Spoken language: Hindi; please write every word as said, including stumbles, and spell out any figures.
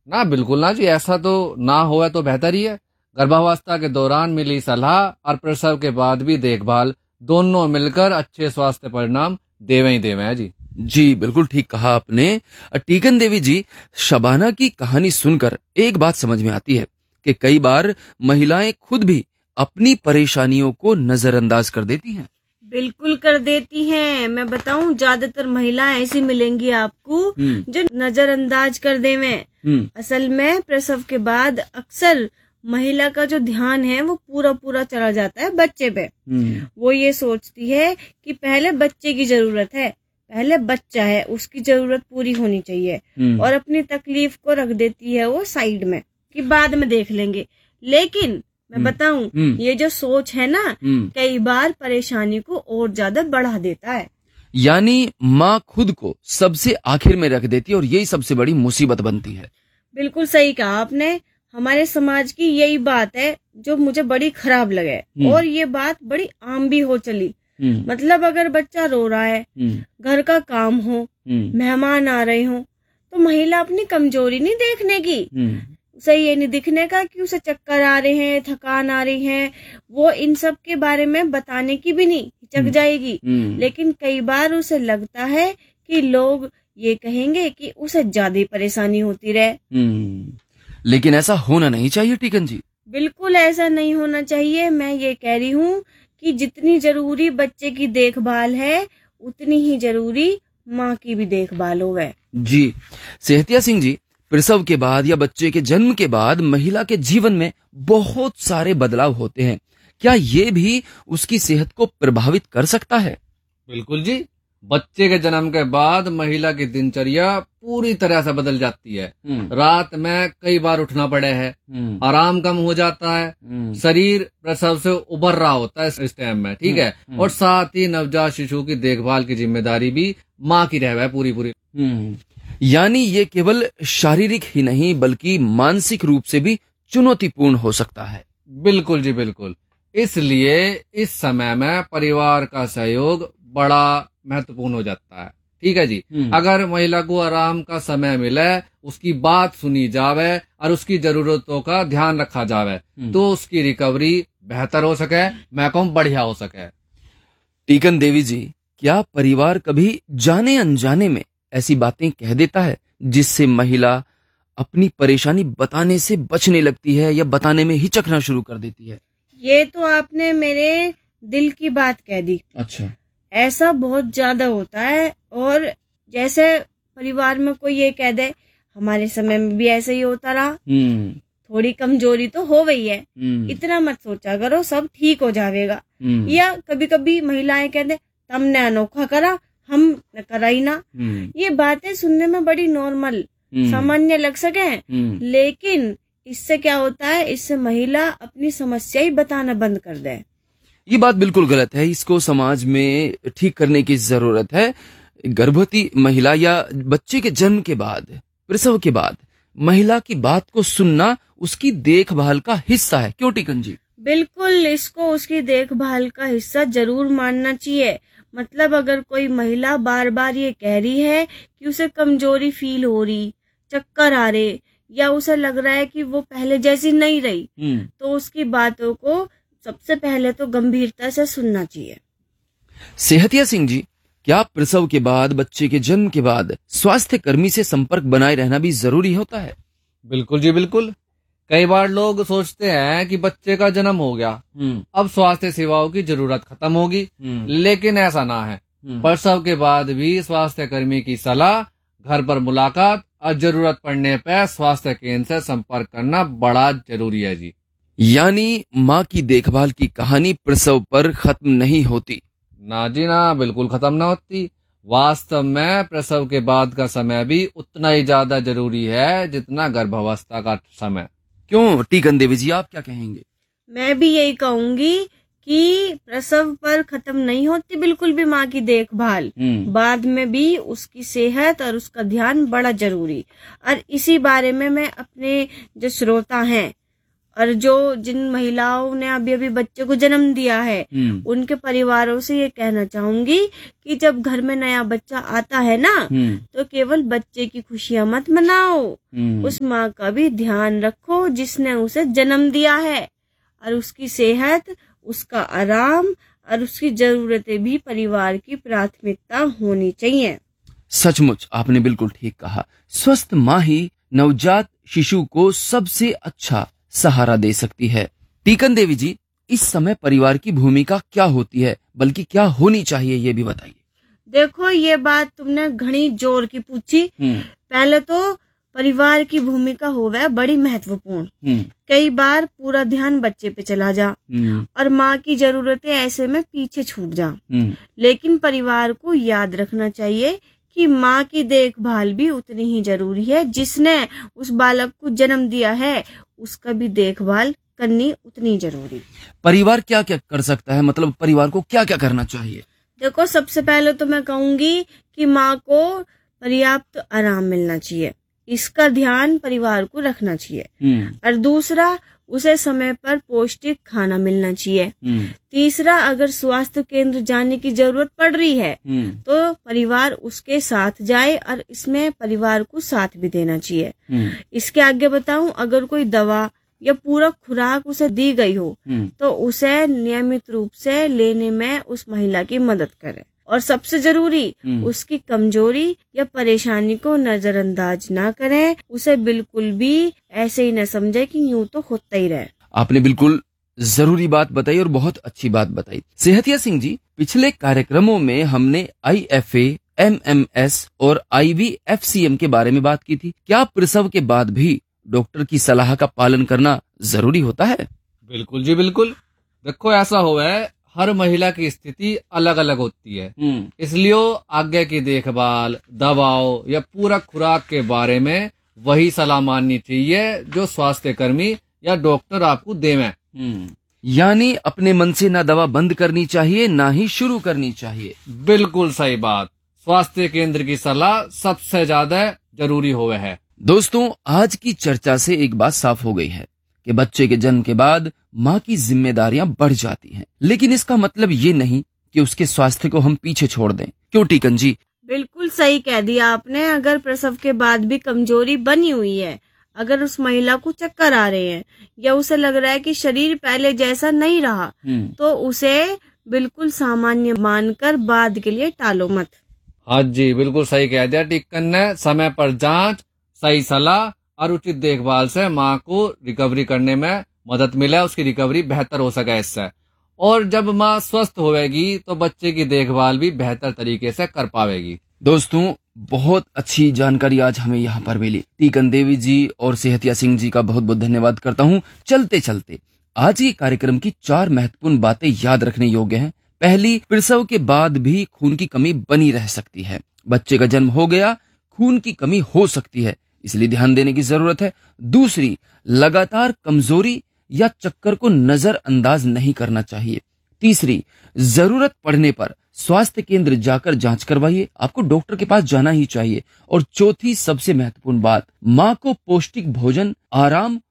ना बिल्कुल ना जी, ऐसा तो ना होए तो बेहतर ही है। गर्भावस्था के दौरान मिली सलाह और प्रसव के बाद भी देखभाल दोनों मिलकर अच्छे स्वास्थ्य परिणाम देवे ही देवे हैं जी। जी बिल्कुल ठीक कहा आपने। टीकन देवी जी, शबाना की कहानी सुनकर एक बात समझ में आती है कि कई बार महिलाएं खुद भी अपनी परेशानियों को नजरअंदाज कर देती हैं। बिल्कुल कर देती हैं। मैं बताऊं, ज्यादातर महिलाएं ऐसी मिलेंगी आपको जो नजरअंदाज कर देवे। असल में प्रसव के बाद अक्सर महिला का जो ध्यान है वो पूरा पूरा चला जाता है बच्चे पे। वो ये सोचती है कि पहले बच्चे की जरूरत है, पहले बच्चा है, उसकी जरूरत पूरी होनी चाहिए, और अपनी तकलीफ को रख देती है वो साइड में कि बाद में देख लेंगे। लेकिन मैं बताऊं, ये जो सोच है ना, कई बार परेशानी को और ज्यादा बढ़ा देता है। यानी माँ खुद को सबसे आखिर में रख देती है और यही सबसे बड़ी मुसीबत बनती है। बिल्कुल सही कहा आपने। हमारे समाज की यही बात है जो मुझे बड़ी खराब लगे, और ये बात बड़ी आम भी हो चली। मतलब अगर बच्चा रो रहा है, घर का काम हो, मेहमान आ रहे हो, तो महिला अपनी कमजोरी नहीं देखने की, उसे ये नहीं दिखने का कि उसे चक्कर आ रहे हैं, थकान आ रही है, वो इन सब के बारे में बताने की भी नहीं, हिचक जाएगी। लेकिन कई बार उसे लगता है कि लोग ये कहेंगे कि उसे ज्यादा परेशानी होती रहे। लेकिन ऐसा होना नहीं चाहिए टीकन जी। बिल्कुल ऐसा नहीं होना चाहिए। मैं ये कह रही हूँ कि जितनी जरूरी बच्चे की देखभाल है, उतनी ही जरूरी माँ की भी देखभाल होवे। जी सेहतिया सिंह जी, प्रसव के बाद या बच्चे के जन्म के बाद महिला के जीवन में बहुत सारे बदलाव होते हैं। क्या ये भी उसकी सेहत को प्रभावित कर सकता है? बिल्कुल जी। बच्चे के जन्म के बाद महिला की दिनचर्या पूरी तरह से बदल जाती है। रात में कई बार उठना पड़े है, आराम कम हो जाता है, शरीर प्रसव से उबर रहा होता है इस टाइम में, ठीक है। और साथ ही नवजात शिशु की देखभाल की जिम्मेदारी भी माँ की रह है पूरी पूरी। यानी ये केवल शारीरिक ही नहीं बल्कि मानसिक रूप से भी चुनौतीपूर्ण हो सकता है। बिल्कुल जी बिल्कुल। इसलिए इस समय में परिवार का सहयोग बड़ा महत्वपूर्ण हो जाता है, ठीक है जी। अगर महिला को आराम का समय मिले, उसकी बात सुनी जावे और उसकी जरूरतों का ध्यान रखा जावे, तो उसकी रिकवरी बेहतर हो सके, मैं कहूँ बढ़िया हो सके। टीकन देवी जी, क्या परिवार कभी जाने अनजाने में ऐसी बातें कह देता है जिससे महिला अपनी परेशानी बताने से बचने लगती है या बताने में हिचकना शुरू कर देती है? ये तो आपने मेरे दिल की बात कह दी। अच्छा। ऐसा बहुत ज्यादा होता है। और जैसे परिवार में कोई ये कह दे, हमारे समय में भी ऐसे ही होता रहा, थोड़ी कमजोरी तो हो गई है, इतना मत सोचा करो, सब ठीक हो जाएगा। या कभी कभी महिलाएं कह दे, तुमने अनोखा करा, हम न करा ही ना। ये बातें सुनने में बड़ी नॉर्मल सामान्य लग सके, लेकिन इससे क्या होता है, इससे महिला अपनी समस्या ही बताना बंद कर दे। ये बात बिल्कुल गलत है, इसको समाज में ठीक करने की जरूरत है। गर्भवती महिला या बच्चे के जन्म के बाद, प्रसव के बाद महिला की बात को सुनना उसकी देखभाल का हिस्सा है। क्यों टीकन जी? बिल्कुल, इसको उसकी देखभाल का हिस्सा जरूर मानना चाहिए। मतलब अगर कोई महिला बार बार ये कह रही है कि उसे कमजोरी फील हो रही, चक्कर आ रहे, या उसे लग रहा है कि वो पहले जैसी नहीं रही, तो उसकी बातों को सबसे पहले तो गंभीरता से सुनना चाहिए। सेहतिया सिंह जी, क्या प्रसव के बाद, बच्चे के जन्म के बाद स्वास्थ्य कर्मी से संपर्क बनाए रहना भी जरूरी होता है? बिल्कुल जी बिल्कुल। कई बार लोग सोचते हैं कि बच्चे का जन्म हो गया, अब स्वास्थ्य सेवाओं की जरूरत खत्म होगी, लेकिन ऐसा ना है। प्रसव के बाद भी स्वास्थ्य कर्मी की सलाह, घर पर मुलाकात और जरूरत पड़ने पर स्वास्थ्य केंद्र से संपर्क करना बड़ा जरूरी है जी। यानी माँ की देखभाल की कहानी प्रसव पर खत्म नहीं होती? ना जी ना, बिल्कुल खत्म ना होती। वास्तव में प्रसव के बाद का समय भी उतना ही ज्यादा जरूरी है जितना गर्भावस्था का समय। क्यों टीकन देवी जी, आप क्या कहेंगे? मैं भी यही कहूंगी कि प्रसव पर खत्म नहीं होती बिल्कुल भी माँ की देखभाल, बाद में भी उसकी सेहत और उसका ध्यान बड़ा जरूरी। और इसी बारे में मैं अपने जो श्रोता हैं और जो जिन महिलाओं ने अभी अभी बच्चे को जन्म दिया है उनके परिवारों से ये कहना चाहूंगी कि जब घर में नया बच्चा आता है ना तो केवल बच्चे की खुशियां मत मनाओ, उस माँ का भी ध्यान रखो जिसने उसे जन्म दिया है, और उसकी सेहत, उसका आराम और उसकी जरूरतें भी परिवार की प्राथमिकता होनी चाहिए। सचमुच आपने बिल्कुल ठीक कहा। स्वस्थ माँ ही नवजात शिशु को सबसे अच्छा सहारा दे सकती है। टीकन देवी जी, इस समय परिवार की भूमिका क्या होती है, बल्कि क्या होनी चाहिए, ये भी बताइए। देखो, ये बात तुमने घनी जोर की पूछी। पहले तो परिवार की भूमिका होवे बड़ी महत्वपूर्ण। कई बार पूरा ध्यान बच्चे पे चला जा और माँ की जरूरतें ऐसे में पीछे छूट जा, लेकिन परिवार को याद रखना चाहिए कि माँ की देखभाल भी उतनी ही जरूरी है। जिसने उस बालक को जन्म दिया है उसका भी देखभाल करनी उतनी जरूरी। परिवार क्या क्या कर सकता है, मतलब परिवार को क्या क्या करना चाहिए? देखो, सबसे पहले तो मैं कहूंगी कि माँ को पर्याप्त आराम मिलना चाहिए, इसका ध्यान परिवार को रखना चाहिए। और दूसरा, उसे समय पर पौष्टिक खाना मिलना चाहिए। तीसरा, अगर स्वास्थ्य केंद्र जाने की जरूरत पड़ रही है तो परिवार उसके साथ जाए और इसमें परिवार को साथ भी देना चाहिए। इसके आगे बताऊं, अगर कोई दवा या पूरा खुराक उसे दी गई हो तो उसे नियमित रूप से लेने में उस महिला की मदद करें। और सबसे जरूरी, उसकी कमजोरी या परेशानी को नजरअंदाज ना करें, उसे बिल्कुल भी ऐसे ही न समझे कि यूं तो होता ही रहे। आपने बिल्कुल जरूरी बात बताई और बहुत अच्छी बात बताई। सेहतिया सिंह जी, पिछले कार्यक्रमों में हमने I F A, M M S और आई वी एफ सी एम के बारे में बात की थी। क्या प्रसव के बाद भी डॉक्टर की सलाह का पालन करना जरूरी होता है? बिल्कुल जी बिल्कुल। देखो, ऐसा हुआ है, हर महिला की स्थिति अलग अलग होती है, इसलिए आगे की देखभाल, दवाओं या पूरा खुराक के बारे में वही सलाह माननी चाहिए जो स्वास्थ्य कर्मी या डॉक्टर आपको देवें। यानी अपने मन से ना दवा बंद करनी चाहिए ना ही शुरू करनी चाहिए। बिल्कुल सही बात। स्वास्थ्य केंद्र की सलाह सबसे ज्यादा जरूरी होवे है। दोस्तों, आज की चर्चा से एक बात साफ हो गई है कि बच्चे के जन्म के बाद माँ की जिम्मेदारियां बढ़ जाती हैं, लेकिन इसका मतलब ये नहीं कि उसके स्वास्थ्य को हम पीछे छोड़ दें। क्यों टीकन जी? बिल्कुल सही कह दिया आपने। अगर प्रसव के बाद भी कमजोरी बनी हुई है, अगर उस महिला को चक्कर आ रहे हैं या उसे लग रहा है कि शरीर पहले जैसा नहीं रहा, तो उसे बिल्कुल सामान्य मानकर बाद के लिए टालो मत। हाँ जी, बिल्कुल सही कह दिया टीकन ने। समय पर जांच, सही सलाह और उचित देखभाल से माँ को रिकवरी करने में मदद मिले, उसकी रिकवरी बेहतर हो सके इससे। और जब माँ स्वस्थ होवेगी तो बच्चे की देखभाल भी बेहतर तरीके से कर पावेगी। दोस्तों, बहुत अच्छी जानकारी आज हमें यहाँ पर मिली। टीकन देवी जी और सेहतिया सिंह जी का बहुत बहुत धन्यवाद करता हूँ। चलते चलते आज के कार्यक्रम की चार महत्वपूर्ण बातें याद रखने योग्य हैं। पहली, प्रसव के बाद भी खून की कमी बनी रह सकती है। बच्चे का जन्म हो गया, खून की कमी हो सकती है, इसलिए ध्यान देने की जरूरत है। दूसरी, लगातार कमजोरी या चक्कर को नजरअंदाज नहीं करना चाहिए। तीसरी, जरूरत पड़ने पर स्वास्थ्य केंद्र जाकर जांच करवाइए, आपको डॉक्टर के पास जाना ही चाहिए। और चौथी सबसे महत्वपूर्ण बात, माँ को पौष्टिक भोजन, आराम